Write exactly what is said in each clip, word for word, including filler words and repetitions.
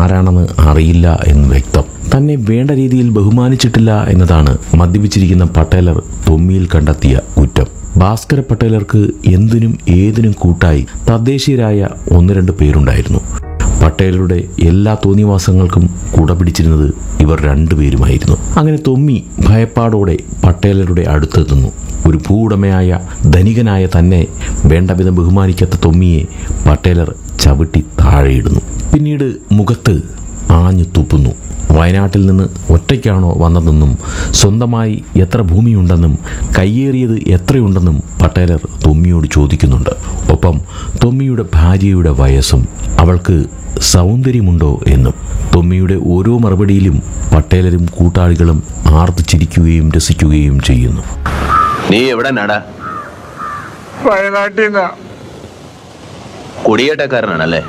ആരാണെന്ന് അറിയില്ല എന്ന് വ്യക്തം. തന്നെ വേണ്ട രീതിയിൽ ബഹുമാനിച്ചിട്ടില്ല എന്നതാണ് മദ്യപിച്ചിരിക്കുന്ന പട്ടേലർ തൊമ്മിയിൽ കണ്ടെത്തിയ കുറ്റം. ഭാസ്കര പട്ടേലർക്ക് എന്തിനും ഏതിനും കൂട്ടായി തദ്ദേശീയരായ ഒന്ന് രണ്ട് പേരുണ്ടായിരുന്നു. പട്ടേലരുടെ എല്ലാ തോന്നിവാസങ്ങൾക്കും കുടപിടിച്ചിരുന്നത് ഇവർ രണ്ടുപേരുമായിരുന്നു. അങ്ങനെ തൊമ്മി ഭയപ്പാടോടെ പട്ടേലരുടെ അടുത്തെത്തുന്നു. ഒരു ഭൂവുടമയായ ധനികനായ തന്നെ വേണ്ടവിധം ബഹുമാനിക്കാത്ത തൊമ്മിയെ പട്ടേലർ ചവിട്ടി താഴെയിടുന്നു. പിന്നീട് മുഖത്ത് ആഞ്ഞു തുപ്പുന്നു. വയനാട്ടിൽ നിന്ന് ഒറ്റയ്ക്കാണോ വന്നതെന്നും സ്വന്തമായി എത്ര ഭൂമിയുണ്ടെന്നും കയ്യേറിയത് എത്രയുണ്ടെന്നും പട്ടേലർ തൊമ്മിയോട് ചോദിക്കുന്നുണ്ട്. ഒപ്പം തൊമ്മിയുടെ ഭാര്യയുടെ വയസ്സും അവൾക്ക് സൗന്ദര്യമുണ്ടോ എന്നും. തൊമ്മിയുടെ ഓരോ മറുപടിയിലും പട്ടേലരും കൂട്ടാളികളും ആർത്ത് ചിരിക്കുകയും രസിക്കുകയും ചെയ്യുന്നു. നീ എവിടെ നടാ? വയനാട്ടിൽ നിന്നാ. കുടിയേറ്റക്കാരനാണല്ലേ?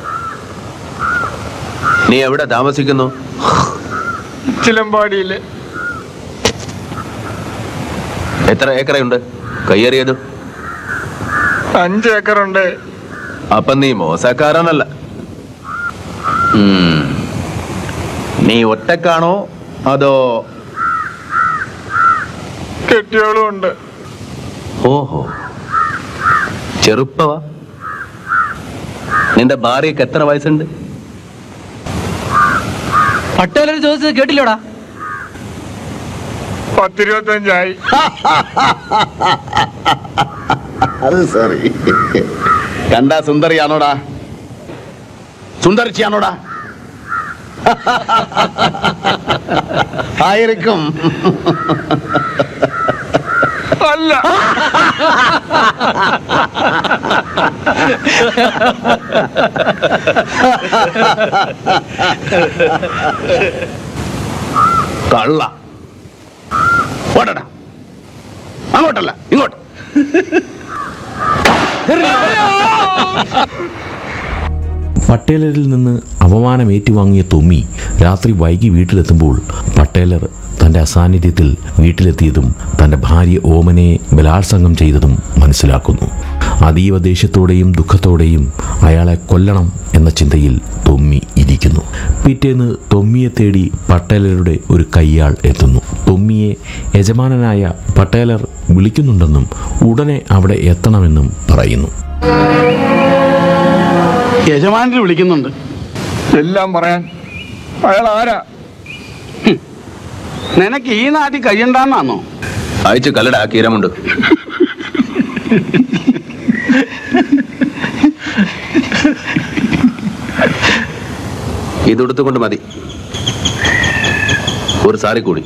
നീ എവിടെ താമസിക്കുന്നു? ചിലമ്പാടിയില്. എത്ര ഏക്കറയുണ്ട് കയ്യേറിയത്? അഞ്ച് ഏക്കറുണ്ട്. അപ്പൊ നീ മോശക്കാരനല്ല. നീ ഒറ്റക്കാണോ അതോ കെട്ടിയോളും ഉണ്ട്? ഓഹോ, ചെറുപ്പവാ? നിന്റെ ഭാര്യക്ക് എത്ര വയസ്സുണ്ട്? പട്ടേലർ ചോദിച്ചത് കേട്ടില്ലോടാ? പത്തിരുപത്തഞ്ചായി. അത് സോറി. കണ്ടാ സുന്ദരിയാണോടാ? സുന്ദരിച്ചാണോടാ? ആയിരിക്കും. അല്ല. കള്ള. ഓടടാ. അങ്ങോട്ടല്ല ഇങ്ങോട്ട്. പട്ടേലരിൽ നിന്ന് അപമാനം ഏറ്റുവാങ്ങിയ തൊമ്മി രാത്രി വൈകി വീട്ടിലെത്തുമ്പോൾ പട്ടേലർ തൻ്റെ അസാന്നിധ്യത്തിൽ വീട്ടിലെത്തിയതും തൻ്റെ ഭാര്യ ഓമനയെ ബലാത്സംഗം ചെയ്തതും മനസ്സിലാക്കുന്നു. അതീവ ദേഷ്യത്തോടെയും ദുഃഖത്തോടെയും അയാളെ കൊല്ലണം എന്ന ചിന്തയിൽ തൊമ്മി ഇരിക്കുന്നു. പിറ്റേന്ന് തൊമ്മിയെ തേടി പട്ടേലരുടെ ഒരു കയ്യാൾ എത്തുന്നു. തൊമ്മിയെ യജമാനനായ പട്ടേലർ വിളിക്കുന്നുണ്ടെന്നും ഉടനെ അവിടെ എത്തണമെന്നും പറയുന്നു. യജമാനൻ വിളിക്കുന്നുണ്ട്. എല്ലാം പറയാൻ. അയാൾ ആരാ? നിനക്ക് ഈ നാട്ടിൽ കഴിയണ്ടെന്നാണോ? അയച്ചു കല്ലട കീരമുണ്ട്. ഇതെടുത്തുകൊണ്ട് മതി. ഒരു സാരി കൂടി.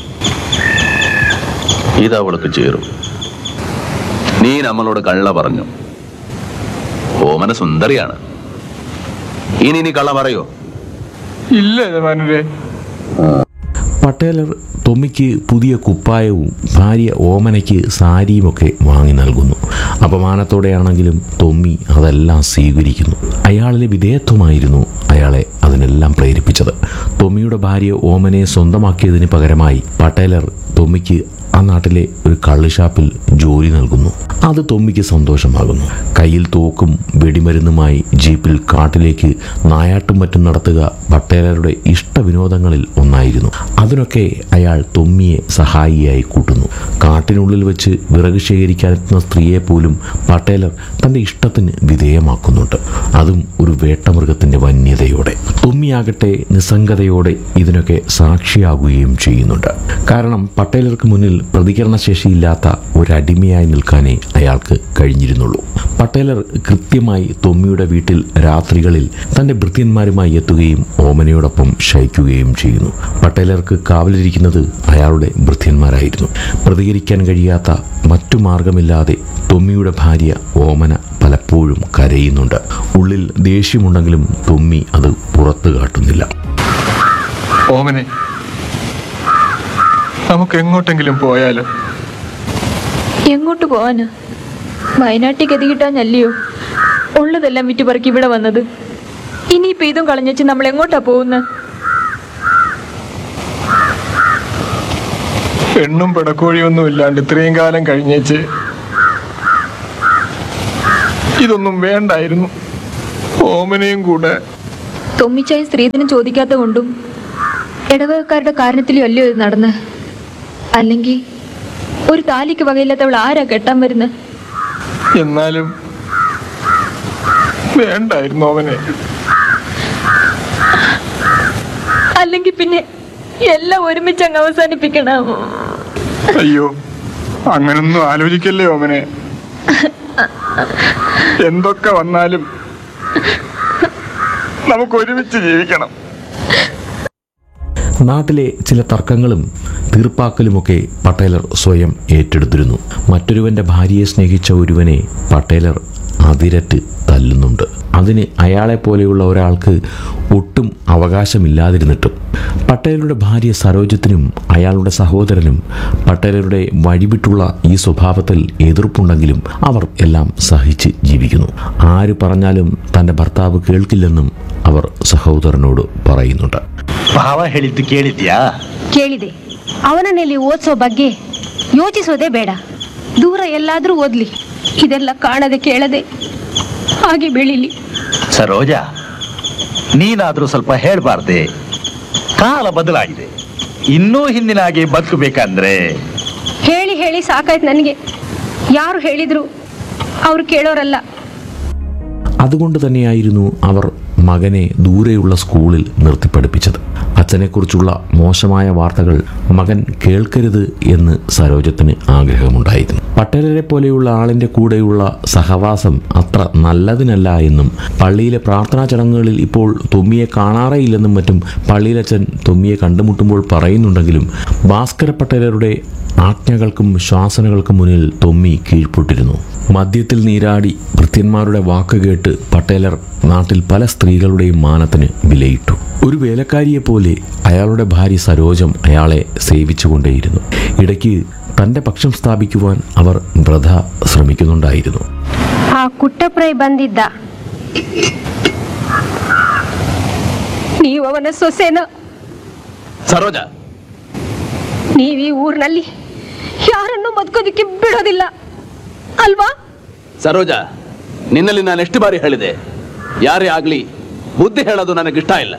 ഇതവൾക്ക് ചേരും. നീ നമ്മളോട് കള്ള പറഞ്ഞു. ഓമന സുന്ദരിയാണ്. ഇനി നീ കള്ള പറയോ? ഇല്ല യജമാനരെ. പട്ടേലർ തൊമ്മിക്ക് പുതിയ കുപ്പായവും ഭാര്യ ഓമനയ്ക്ക് സാരിയുമൊക്കെ വാങ്ങി നൽകുന്നു. അപമാനത്തോടെയാണെങ്കിലും തൊമ്മി അതെല്ലാം സ്വീകരിക്കുന്നു. അയാളിലെ വിധേയത്വമായിരുന്നു അയാളെ അതിനെല്ലാം പ്രേരിപ്പിച്ചത്. തൊമ്മിയുടെ ഭാര്യ ഓമനയെ സ്വന്തമാക്കിയതിന് പകരമായി പട്ടേലർ തൊമ്മിക്ക് ആ നാട്ടിലെ ഒരു കള്ളുഷാപ്പിൽ ജോലി നൽകുന്നു. അത് തൊമ്മിക്ക് സന്തോഷമാകുന്നു. കയ്യിൽ തോക്കും വെടിമരുന്നുമായി ജീപ്പിൽ കാട്ടിലേക്ക് നായാട്ടും മറ്റും നടത്തുക പട്ടേലരുടെ ഇഷ്ടവിനോദങ്ങളിൽ ഒന്നായിരുന്നു. അതിനൊക്കെ അയാൾ തൊമ്മിയെ സഹായിയായി കൂട്ടുന്നു. കാട്ടിനുള്ളിൽ വെച്ച് വിറക് ശേഖരിക്കാനെത്തുന്ന സ്ത്രീയെ പോലും പട്ടേലർ തൻ്റെ ഇഷ്ടത്തിന് വിധേയമാക്കുന്നുണ്ട്. അതും ഒരു വേട്ടമൃഗത്തിൻ്റെ വന്യതയോടെ. തൊമ്മിയാകട്ടെ നിസ്സംഗതയോടെ ഇതിനൊക്കെ സാക്ഷിയാകുകയും ചെയ്യുന്നുണ്ട്. കാരണം പട്ടേലർക്ക് മുന്നിൽ പ്രതികരണശേഷിയില്ലാത്ത ഒരടിമയായി നിൽക്കാനേ അയാൾക്ക് കഴിഞ്ഞിരുന്നുള്ളൂ. പട്ടേലർ കൃത്യമായി തൊമ്മിയുടെ വീട്ടിൽ രാത്രികളിൽ തൻ്റെ ഭൃത്യന്മാരുമായി എത്തുകയും ഓമനയോടൊപ്പം ശയിക്കുകയും ചെയ്യുന്നു. പട്ടേലർക്ക് കാവലിരിക്കുന്നത് അയാളുടെ ഭൃത്യന്മാരായിരുന്നു. പ്രതികരിക്കാൻ കഴിയാത്ത മറ്റു മാർഗമില്ലാതെ തൊമ്മിയുടെ ഭാര്യ ഓമന പലപ്പോഴും കരയുന്നുണ്ട്. ഉള്ളിൽ ദേഷ്യമുണ്ടെങ്കിലും തൊമ്മി അത് പുറത്തു കാട്ടുന്നില്ല. ഓമനെ, നമുക്ക് എങ്ങോട്ടെങ്കിലും പോയാലോ? എങ്ങോട്ട് പോവാന്? വയനാട്ടിൽ ഗതി കിട്ടാഞ്ഞല്ലയോ ഉള്ളതെല്ലാം വിറ്റുപറക്കി ഇവിടെ വന്നത്. ഇനിയിപ്പോ ഇതും കളഞ്ഞച്ച് നമ്മൾ എങ്ങോട്ടാ പോകുന്നത്? പെണ്ണും പിടക്കോഴിയൊന്നും ഇല്ലാണ്ട് ഇത്രയും കാലം കഴിഞ്ഞേച്ച് ഇതൊന്നും വേണ്ടായിരുന്നു. ഓമനയും കൂടെ. തൊമ്മിച്ചായും സ്ത്രീധനം ചോദിക്കാത്ത കൊണ്ടും ഇടവകക്കാരുടെ കാരണത്തിലും അല്ലയോ ഇത് നടന്ന്? അല്ലെങ്കിൽ ഒരു താലിക്ക് വകയില്ലാത്തവൾ ആരാ കെട്ടാൻ വരുന്നത്? എന്നാലും വേണ്ടായിരുന്നു അവനെ. അല്ലെങ്കിൽ പിന്നെ എല്ലാം ഒരുമിച്ച് അങ്ങ് അവസാനിപ്പിക്കണം. അയ്യോ, അങ്ങനൊന്നും ആലോചിക്കല്ലേ ഓമനെ. എന്തൊക്കെ വന്നാലും നമുക്ക് ഒരുമിച്ച് ജീവിക്കണം. നാട്ടിലെ ചില തർക്കങ്ങളും തീർപ്പാക്കലുമൊക്കെ പട്ടേലർ സ്വയം ഏറ്റെടുത്തിരുന്നു. മറ്റൊരുവന്റെ ഭാര്യയെ സ്നേഹിച്ച ഒരുവനെ പട്ടേലർ അതിരറ്റ് തല്ലുന്നുണ്ട്. അതിന് അയാളെ പോലെയുള്ള ഒരാൾക്ക് ഒട്ടും അവകാശമില്ലാതിരുന്നിട്ടും പട്ടേലരുടെ ഭാര്യ സരോജത്തിനും അയാളുടെ സഹോദരനും പട്ടേലരുടെ വഴിവിട്ടുള്ള ഈ സ്വഭാവത്തിൽ എതിർപ്പുണ്ടെങ്കിലും അവർ എല്ലാം സഹിച്ച് ജീവിക്കുന്നു. ആര് പറഞ്ഞാലും തൻ്റെ ഭർത്താവ് കേൾക്കില്ലെന്നും അവർ സഹോദരനോട് പറയുന്നുണ്ട്. ಭಾವ ಹೇಳಿದ್ದು ಕೇಳಿದ್ಯಾ? ಕೇಳಿದೆ. ಅವನನ್ನಲ್ಲಿ ಓದಿಸೋ ಬಗ್ಗೆ ಯೋಚಿಸೋದೇ ಬೇಡ. ದೂರ ಎಲ್ಲಾದ್ರೂ ಓದ್ಲಿ. ಇದೆಲ್ಲ ಕಾಣದೆ ಕೇಳದೆ ಹಾಗೆ ಬೆಳಿಲಿ. ಸರೋಜಾ, ನೀನಾದ್ರೂ ಸ್ವಲ್ಪ ಹೇಳ್ಬಾರ್ದೆ? ಕಾಲ ಬದಲಾಗಿದೆ. ಇನ್ನೂ ಹಿಂದಿನ ಹಾಗೆ ಬದುಕಬೇಕಂದ್ರೆ ಹೇಳಿ ಹೇಳಿ ಸಾಕಾಯ್ತು ನನಗೆ. ಯಾರು ಹೇಳಿದ್ರು ಅವ್ರು ಕೇಳೋರಲ್ಲ. അതുകൊണ്ട് തന്നെയായിരുന്നു അവർ മകനെ ദൂരെയുള്ള സ്കൂളിൽ നിർത്തിപ്പഠിപ്പിച്ചത്. അച്ഛനെക്കുറിച്ചുള്ള മോശമായ വാർത്തകൾ മകൻ കേൾക്കരുത് എന്ന് സരോജത്തിന് ആഗ്രഹമുണ്ടായിരുന്നു. പട്ടേലരെ പോലെയുള്ള ആളിൻ്റെ കൂടെയുള്ള സഹവാസം അത്ര നല്ലതിനല്ല എന്നും പള്ളിയിലെ പ്രാർത്ഥനാ ചടങ്ങുകളിൽ ഇപ്പോൾ തൊമ്മിയെ കാണാറേയില്ലെന്നും മറ്റും പള്ളിയിലച്ഛൻ തൊമ്മിയെ കണ്ടുമുട്ടുമ്പോൾ പറയുന്നുണ്ടെങ്കിലും ഭാസ്കര പട്ടേലരുടെ ആജ്ഞകൾക്കും ശാസനകൾക്കും മുന്നിൽ തൊമ്മി കീഴ്പ്പെട്ടിരുന്നു. മദ്യത്തിൽ നീരാടി ഭൃത്യന്മാരുടെ വാക്ക് കേട്ട് പട്ടേലർ നാട്ടിൽ പല സ്ത്രീകളുടെയും മാനത്തിന് വിലയിട്ടു. ഒരു വേലക്കാരിയെപ്പോലെ അയാളുടെ ഭാര്യ സരോജം അയാളെ സേവിച്ചുകൊണ്ടേയിരുന്നു. ഇടയ്ക്ക് തൻ്റെ പക്ഷം സ്ഥാപിക്കുവാൻ അവർ വൃഥ ശ്രമിക്കുന്നുണ്ടായിരുന്നു. ಆ ಕುಟ್ಟಪ್ರೈ ಬಂದಿದ್ದ. ನೀವು ಅವನ ಸೊಸೆನ. സരോജ, ನೀವು ಈ ಊರಿನಲ್ಲಿ ಯಾರನ್ನು ಬದುಕೋದಕ್ಕೆ ಬಿಡೋದಿಲ್ಲ ಅಲ್ವಾ? ಸರೋಜ, ನಿನ್ನಲ್ಲಿ ನಾನು ಎಷ್ಟು ಬಾರಿ ಹೇಳಿದೆ, ಯಾರೇ ಆಗ್ಲಿ ಬುದ್ಧಿ ಹೇಳೋದು ನನಗಿಷ್ಟ ಇಲ್ಲ.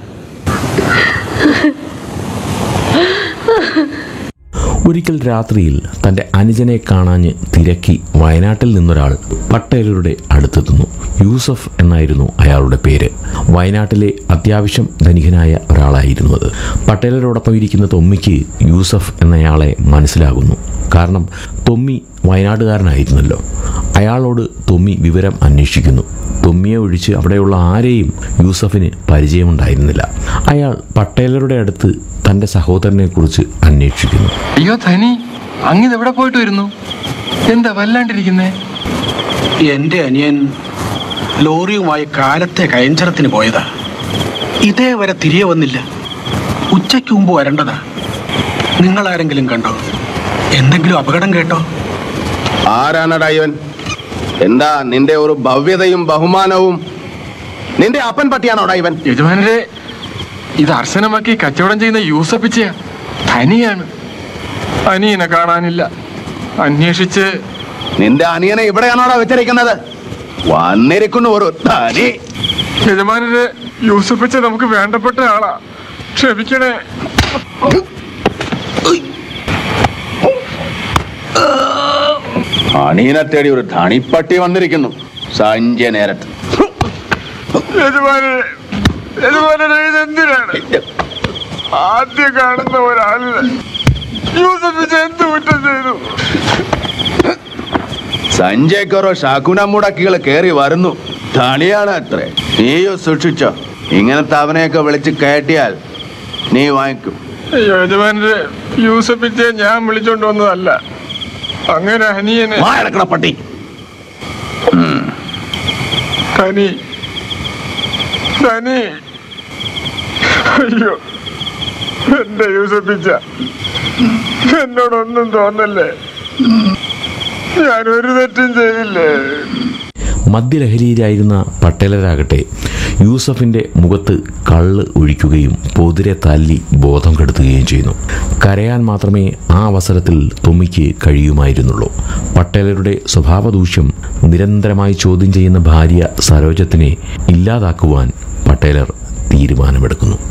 ഒരിക്കൽ രാത്രിയിൽ തൻ്റെ അനുജനെ കാണാഞ്ഞ് തിരക്കി വയനാട്ടിൽ നിന്നൊരാൾ പട്ടേലരുടെ അടുത്തെത്തുന്നു. യൂസഫ് എന്നായിരുന്നു അയാളുടെ പേര്. വയനാട്ടിലെ അത്യാവശ്യം ധനികനായ ഒരാളായിരുന്നു അത്. പട്ടേലരോടൊപ്പം ഇരിക്കുന്ന തൊമ്മിക്ക് യൂസഫ് എന്നയാളെ മനസ്സിലാകുന്നു. കാരണം തൊമ്മി വയനാട്ടുകാരനായിരുന്നല്ലോ. അയാളോട് തൊമ്മി വിവരം അന്വേഷിക്കുന്നു. തൊമ്മിയെ ഒഴിച്ച് അവിടെയുള്ള ആരെയും യൂസഫിന് പരിചയമുണ്ടായിരുന്നില്ല. അയാൾ പട്ടേലരുടെ അടുത്ത് തൻ്റെ സഹോദരനെ കുറിച്ച് അന്വേഷിക്കുന്നു. അയ്യോ ധനി, അങ്ങിത് എവിടെ പോയിട്ട് വരുന്നു? എന്താ വല്ലാണ്ടിരിക്കുന്നേ? എന്റെ അനിയൻ ലോറിയുമായി കാലത്തെ കയഞ്ചരത്തിന് പോയതാ. ഇതേവരെ തിരികെ വന്നില്ല. ഉച്ചയ്ക്ക് മുമ്പ് വരേണ്ടതാ. നിങ്ങൾ ആരെങ്കിലും കണ്ടോ? എന്തെങ്കിലും അപകടം കേട്ടോ? ആരാണടാ ഇവൻ? എന്താ നിന്റെ ഒരു ഭവ്യതയും ബഹുമാനവും? നിന്റെ അപ്പൻ പട്ടിയാണോടാ ഇവൻ? യജമാനരെ, ഇത് അർശനമാക്കി കച്ചവടം ചെയ്യുന്ന യൂസഫിച്ചയാ. ധനിയാണ്. അനിയനെ കാണാനില്ല. അന്വേഷിച്ച് നിന്റെ അനിയനെ ഇവിടെയാണോടാ വെച്ചിരിക്കുന്നത്? വന്നിരിക്കുന്നു ഒരു ധനി. യജമാനരെ, യൂസഫിച്ച നമുക്ക് വേണ്ടപ്പെട്ട ആളാ. ക്ഷമിക്കണേ. അനിയനെ തേടി ഒരു ധണിപ്പട്ടി വന്നിരിക്കുന്നു സഞ്ജയ നേരത്ത്. യജമാനരെ, യജമാനരെ, ഇതെന്തിനാണ്? ആദ്യം കാണുന്ന ഒരാളിന് യൂസഫിച്ച എന്ത് കുറ്റം ചെയ്തു? സഞ്ജയ്ക്കോരോ ശകുനമുടക്കികൾ കയറി വരുന്നു. ധണിയാണ് അത്രേ. നീയോ സൂക്ഷിച്ചോ. ഇങ്ങനത്തെ അവനെയൊക്കെ വിളിച്ച് കയറ്റിയാൽ നീ വാങ്ങിക്കും. അയ്യോ യജമാനരെ, യൂസഫിച്ചെ ഞാൻ വിളിച്ചോണ്ട് വന്നതല്ല. അങ്ങനെ അനിയനെ വായടക്കണ പട്ടി. ധനി, ധനി. അയ്യോ എന്റെ യൂസഫിച്ച, എന്നോടൊന്നും തോന്നല്ലേ. ഞാനൊരു തെറ്റും ചെയ്തില്ലേ. മദ്യലഹരിയിലായിരുന്ന പട്ടേലരാകട്ടെ യൂസഫിൻ്റെ മുഖത്ത് കള്ള് ഒഴിക്കുകയും പൊതിരെ തല്ലി ബോധം കെടുത്തുകയും ചെയ്യുന്നു. കരയാൻ മാത്രമേ ആ അവസരത്തിൽ തൊമ്മിക്ക് കഴിയുമായിരുന്നുള്ളൂ. പട്ടേലരുടെ സ്വഭാവദൂഷ്യം നിരന്തരമായി ചോദ്യം ചെയ്യുന്ന ഭാര്യ സരോജത്തിനെ ഇല്ലാതാക്കുവാൻ പട്ടേലർ തീരുമാനമെടുക്കുന്നു.